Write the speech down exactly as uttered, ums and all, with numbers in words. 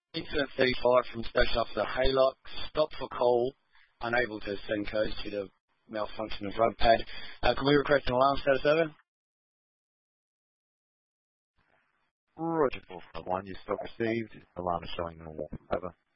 Incident thirty-five from Station Officer Haylock. Stop for call. Unable to send codes due to malfunction of road pad. Uh, can we request an alarm status over? Roger, four five one, your stock received. Alarm is showing normal. Over.